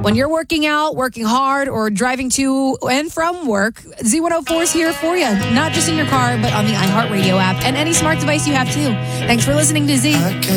When you're working out, working hard, or driving to and from work, Z104 is here for you. Not just in your car, but on the iHeartRadio app and any smart device you have, too. Thanks for listening to Z.